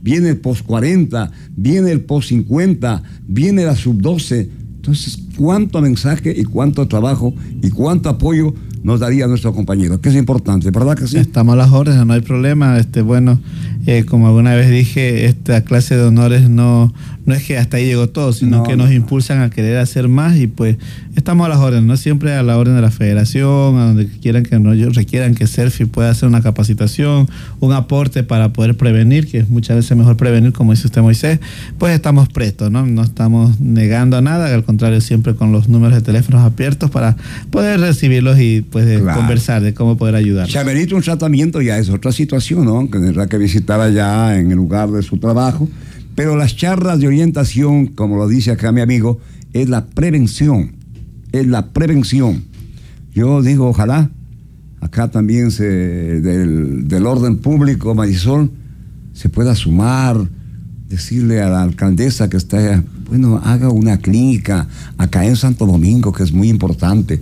viene el post 40, viene el post 50, viene la sub 12. Entonces, ¿cuánto mensaje y cuánto trabajo y cuánto apoyo nos daría nuestro compañero? Que es importante, ¿verdad que sí? Estamos a las órdenes, no hay problema. Como alguna vez dije, esta clase de honores no es que hasta ahí llegó todo, sino que nos impulsan a querer hacer más, y pues estamos a las órdenes, no siempre a la orden de la federación, a donde quieran que ellos requieran que CERFI pueda hacer una capacitación, un aporte para poder prevenir, que es muchas veces mejor prevenir, como dice usted, Moisés. Pues estamos prestos, no estamos negando a nada, al contrario, siempre con los números de teléfonos abiertos para poder recibirlos y pues conversar de cómo poder ayudar. Chaverito, un tratamiento ya es otra situación, ¿no? Que tendrá que visitar allá en el lugar de su trabajo, pero las charlas de orientación, como lo dice acá mi amigo, es la prevención, Yo digo, ojalá acá también del orden público, Marisol, se pueda sumar, decirle a la alcaldesa que está, haga una clínica acá en Santo Domingo, que es muy importante.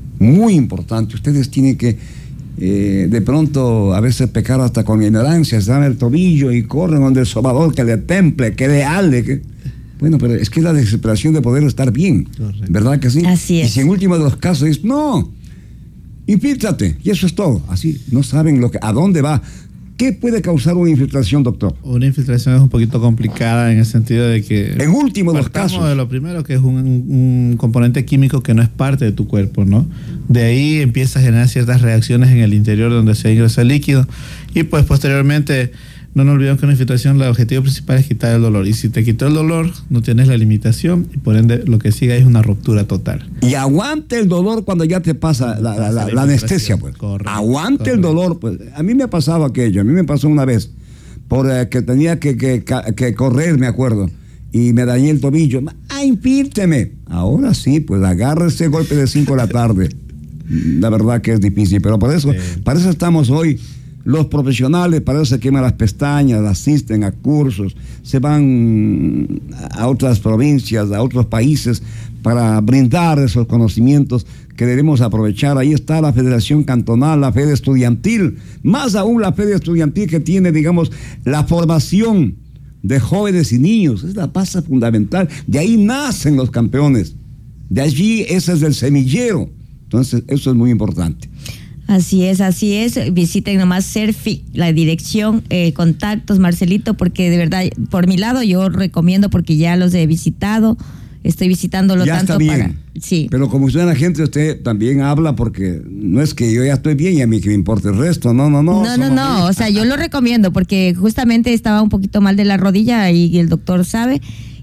Ustedes tienen que de pronto a veces pecar hasta con ignorancia, se dan el tobillo y corren donde el sobador que le temple, que le ale, pero es que es la desesperación de poder estar bien. Correcto. ¿Verdad que sí? Así es. Y si en último de los casos es, no, infíltrate, y eso es todo. Así, no saben a dónde va. ¿Qué puede causar una infiltración, doctor? Una infiltración es un poquito complicada en el sentido de que... En último de los casos. De lo primero, que es un componente químico que no es parte de tu cuerpo, ¿no? De ahí empieza a generar ciertas reacciones en el interior donde se ingresa el líquido. Y pues posteriormente, no nos olvidemos que una infiltración, el objetivo principal es quitar el dolor. Y si te quitó el dolor, no tienes la limitación y por ende lo que sigue es una ruptura total. Y aguante el dolor cuando ya te pasa la anestesia, pues. Correcto, aguante el dolor, pues. A mí me ha pasado aquello. A mí me pasó una vez que tenía que correr, me acuerdo, y me dañé el tobillo. Infírteme. Ahora sí, pues agarre ese golpe de 5 de la tarde. La verdad que es difícil, pero para eso estamos hoy. Los profesionales, para eso se queman las pestañas, asisten a cursos, se van a otras provincias, a otros países, para brindar esos conocimientos que debemos aprovechar. Ahí está la Federación Cantonal, la Fede Estudiantil, más aún la Fede Estudiantil, que tiene, digamos, la formación de jóvenes y niños. Es la base fundamental. De ahí nacen los campeones. De allí, ese es el semillero. Entonces, eso es muy importante. Así es. Visiten nomás CERFI, la dirección, contactos, Marcelito, porque de verdad, por mi lado, yo recomiendo, porque ya los he visitado, estoy visitándolo ya tanto está bien. para... Sí. Pero como usted es la gente, usted también habla, porque no es que yo ya estoy bien y a mí que me importa el resto, no. No, o sea, yo lo recomiendo, porque justamente estaba un poquito mal de la rodilla y el doctor sabe,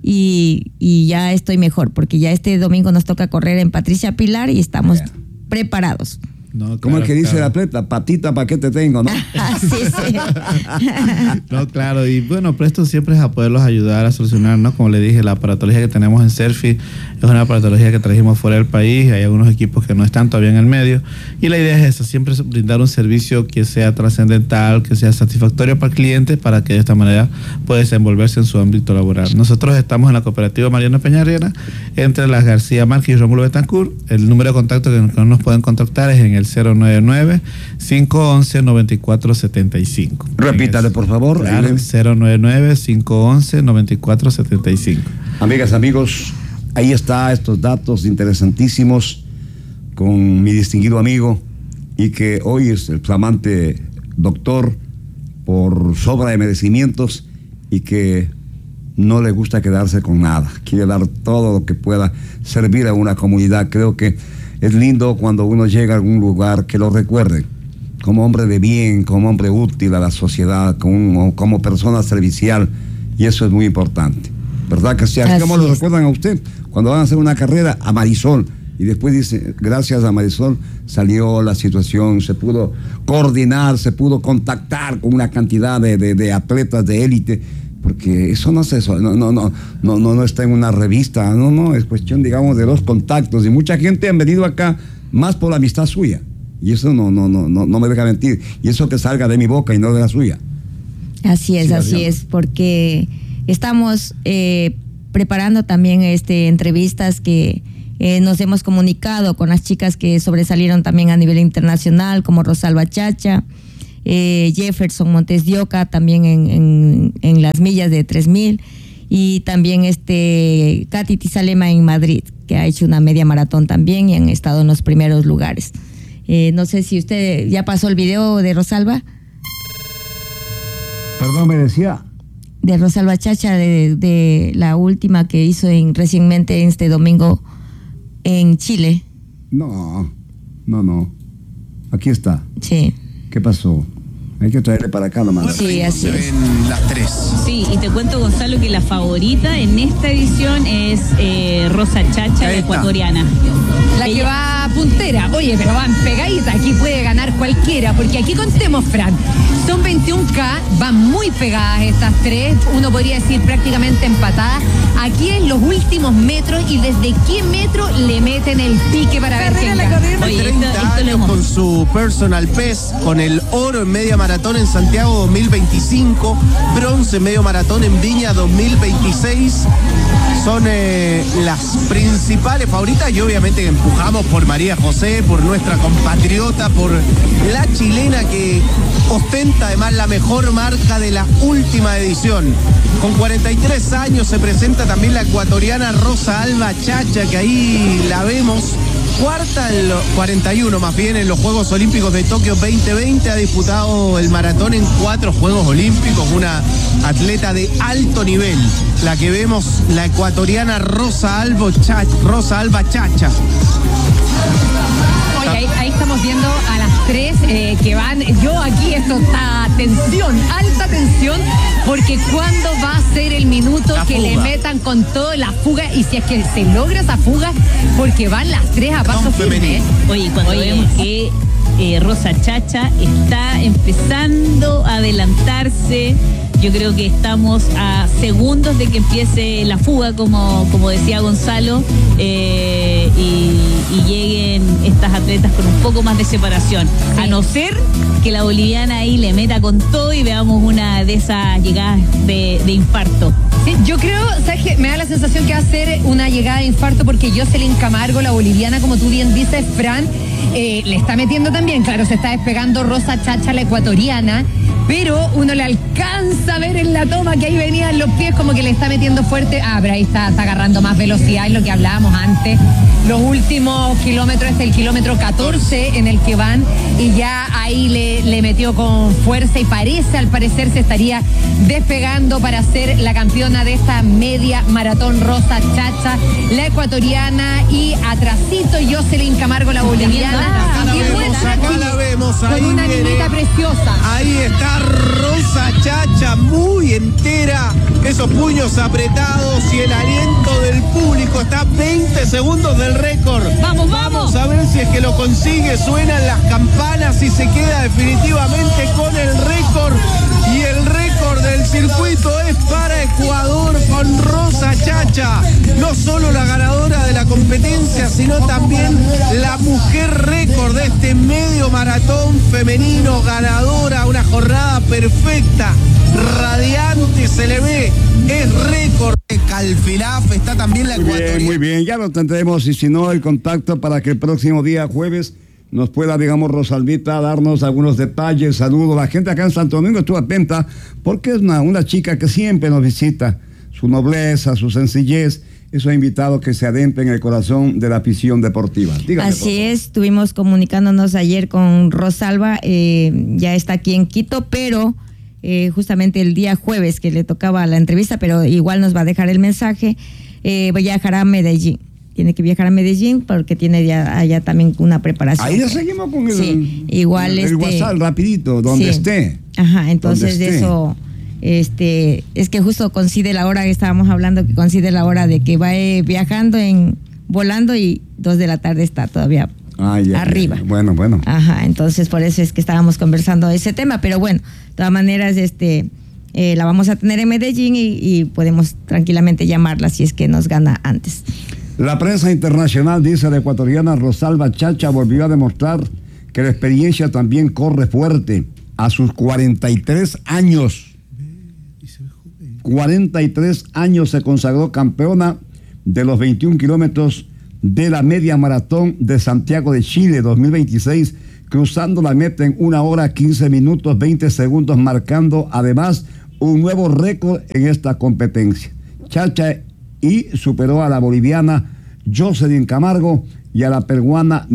y ya estoy mejor, porque ya este domingo nos toca correr en Patricia Pilar y estamos preparados. No, ¿Cómo es que dice la atleta? Patita, ¿para qué te tengo, no? Sí. No, claro, y bueno, presto siempre es a poderlos ayudar a solucionar, ¿no? Como le dije, la aparatología que tenemos en CERFI es una aparatología que trajimos fuera del país, hay algunos equipos que no están todavía en el medio, y la idea es esa, siempre es brindar un servicio que sea trascendental, que sea satisfactorio para el cliente, para que de esta manera pueda desenvolverse en su ámbito laboral. Nosotros estamos en la cooperativa Mariano Peñarriera, entre las García Márquez y Rómulo Betancourt. El número de contacto que nos pueden contactar es en el 099-511-9475. Repítale, por favor. Claro, 099-511-9475. Amigas, amigos, ahí está, estos datos interesantísimos con mi distinguido amigo, y que hoy es el flamante doctor por sobra de merecimientos, y que no le gusta quedarse con nada, quiere dar todo lo que pueda servir a una comunidad. Creo que es lindo cuando uno llega a algún lugar que lo recuerden como hombre de bien, como hombre útil a la sociedad, como persona servicial, y eso es muy importante, ¿verdad que sí? ¿Cómo lo recuerdan a usted? Cuando van a hacer una carrera, a Marisol, y después dice, gracias a Marisol salió la situación, se pudo coordinar, se pudo contactar con una cantidad de atletas de élite, porque eso no está en una revista, no, es cuestión, digamos, de los contactos, y mucha gente ha venido acá más por la amistad suya, y eso no me deja mentir, y eso que salga de mi boca y no de la suya. Así es, porque estamos preparando también entrevistas que nos hemos comunicado con las chicas que sobresalieron también a nivel internacional, como Rosalba Chacha, Jefferson Montes de Oca también en las millas de 3000, y también Katy Tizalema en Madrid, que ha hecho una media maratón también y han estado en los primeros lugares. No sé si usted ya pasó el video de Rosalba. Perdón, me decía. De Rosalba Chacha, de la última que hizo recientemente este domingo en Chile. No. Aquí está. Sí. ¿Qué pasó? Hay que traerle para acá nomás. Sí, así es. Las tres. Sí, y te cuento, Gonzalo, que la favorita en esta edición es Rosa Chacha, la ecuatoriana. La que va puntera. Oye, pero van pegaditas. Aquí puede ganar cualquiera, porque aquí contemos, Fran. Son 21K, van muy pegadas estas tres. Uno podría decir prácticamente empatadas. Aquí en los últimos metros, y desde qué metro le meten el pique para ver quién gana. Oye, 30 años con su personal best, con el oro en media maratón en Santiago 2025, bronce en medio maratón en Viña 2026. Son las principales favoritas, y obviamente empujamos por María José, por nuestra compatriota, por la chilena que ostenta además la mejor marca de la última edición. Con 43 años se presenta también la ecuatoriana Rosa Alba Chacha, que ahí la vemos. Cuarta en los 41 más bien en los Juegos Olímpicos de Tokio 2020, ha disputado el maratón en 4 Juegos Olímpicos, una atleta de alto nivel, la que vemos, la ecuatoriana Rosa Alba Chacha. Oye, ahí estamos viendo a las tres que van. Yo aquí esto está tensión, alta tensión, porque cuándo va a ser el minuto que le metan con todo la fuga, y si es que se logra esa fuga, porque van las tres a paso firme. Oye, cuando vemos que Rosa Chacha está empezando a adelantarse, yo creo que estamos a segundos de que empiece la fuga, como decía Gonzalo, y lleguen estas atletas con un poco más de separación. Sí. A no ser que la boliviana ahí le meta con todo y veamos una de esas llegadas de infarto. Sí, yo creo, ¿sabes qué? Me da la sensación que va a ser una llegada de infarto, porque Jocelyn Camargo, la boliviana, como tú bien dices, Fran, le está metiendo también, claro, se está despegando Rosa Chacha, la ecuatoriana, pero uno le alcanza a ver en la toma que ahí venían los pies, como que le está metiendo fuerte. Pero ahí está agarrando más velocidad, es lo que hablábamos antes. Los últimos kilómetros, el kilómetro 14 en el que van, y ya ahí le metió con fuerza, y al parecer se estaría despegando para ser la campeona de esta media maratón. Rosa Chacha, la ecuatoriana, y atrasito Jocelyn Camargo, la boliviana. Acá la vemos, ahí con una niñita preciosa. Ahí está Rosa Chacha, muy entera, esos puños apretados, y el aliento del público. Está a 20 segundos del récord. Vamos a ver si es que lo consigue. Suenan las campanas y se queda definitivamente con el récord, y el récord del circuito es para Ecuador, con Rosa Chacha, no solo la ganadora de la competencia, sino también la mujer récord de este medio maratón femenino, ganadora, una jornada perfecta, radiante, se le ve, es récord. Calfilaf, está también la ecuatoriana. Muy bien, ya lo tendremos, y si no, el contacto para que el próximo día jueves nos pueda, digamos, Rosalvita, darnos algunos detalles. Saludos. La gente acá en Santo Domingo estuvo atenta, porque es una chica que siempre nos visita. Su nobleza, su sencillez, eso ha invitado que se adentre en el corazón de la afición deportiva. Dígame, así es, estuvimos comunicándonos ayer con Rosalba, ya está aquí en Quito, pero justamente el día jueves que le tocaba la entrevista, pero igual nos va a dejar el mensaje, viajará a Medellín. Tiene que viajar a Medellín porque tiene ya allá también una preparación. Ahí ya seguimos con igual el WhatsApp rapidito, donde esté. Ajá, entonces de eso, es que justo coincide la hora que estábamos hablando, que coincide la hora de que va viajando volando, y 2 de la tarde está todavía arriba. Bueno. Ajá, entonces por eso es que estábamos conversando ese tema, pero bueno, de todas maneras, la vamos a tener en Medellín, y podemos tranquilamente llamarla si es que nos gana antes. La prensa internacional dice: la ecuatoriana Rosalba Chacha volvió a demostrar que la experiencia también corre fuerte. A sus 43 años. 43 años se consagró campeona de los 21 kilómetros de la media maratón de Santiago de Chile 2026, cruzando la meta en 1 hora 15 minutos 20 segundos, marcando además un nuevo récord en esta competencia. Chacha y superó a la boliviana Jocelyn Camargo y a la peruana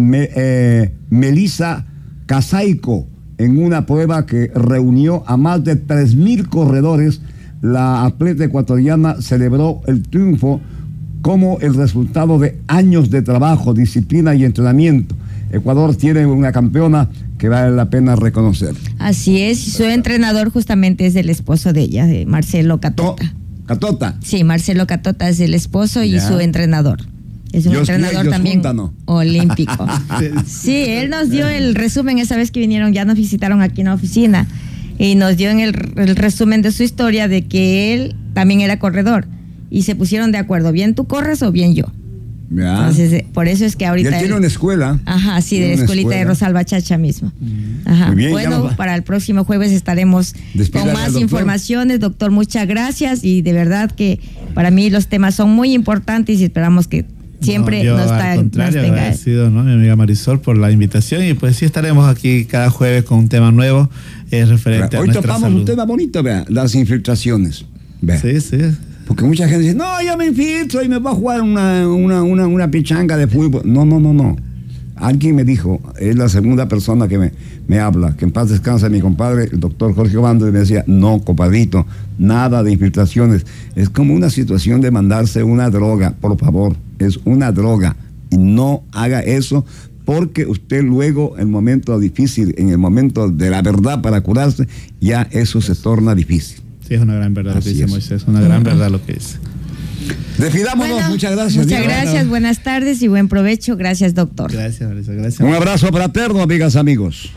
Melissa Casaico en una prueba que reunió a más de 3,000 corredores. La atleta ecuatoriana celebró el triunfo como el resultado de años de trabajo, disciplina y entrenamiento. Ecuador tiene una campeona que vale la pena reconocer. Así es, y su entrenador justamente es el esposo de ella, de Marcelo Catota. ¿Catota? Sí, Marcelo Catota es el esposo y su entrenador. Es un entrenador también olímpico. Sí, él nos dio el resumen esa vez que vinieron, ya nos visitaron aquí en la oficina, y nos dio en el resumen de su historia de que él también era corredor, y se pusieron de acuerdo, bien tú corres o bien yo. Ya. Entonces, por eso es que ahorita... Y él tiene una escuela. Ajá, sí, de la escuelita de Rosalba Chacha mismo. Ajá. Muy bien, bueno, para el próximo jueves estaremos con más informaciones. Doctor, muchas gracias, y de verdad que para mí los temas son muy importantes y esperamos que siempre nos tenga... agradecido, ¿no? Mi amiga Marisol, por la invitación, y pues sí estaremos aquí cada jueves con un tema nuevo referente a nuestra salud. Hoy topamos un tema bonito, vea, las infiltraciones. Vea. Sí, sí. Porque mucha gente dice, no, yo me infiltro y me voy a jugar una pichanga de fútbol. No. Alguien me dijo, es la segunda persona que me habla, que en paz descansa mi compadre, el doctor Jorge Obando, y me decía, no, compadrito, nada de infiltraciones. Es como una situación de mandarse una droga, por favor, es una droga. Y no haga eso, porque usted luego, en el momento difícil, en el momento de la verdad para curarse, ya eso se torna difícil. Sí, es una gran verdad lo que dice Moisés, una gran verdad lo que dice. Despidámonos, bueno, muchas gracias. Muchas gracias, buenas tardes y buen provecho. Gracias, doctor. Gracias, Marisa, gracias. Un abrazo fraterno, amigas, amigos.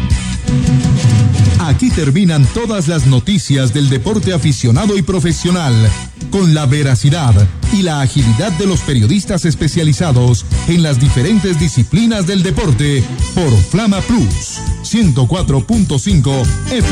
Aquí terminan todas las noticias del deporte aficionado y profesional, con la veracidad y la agilidad de los periodistas especializados en las diferentes disciplinas del deporte, por Flama Plus 104.5 FM.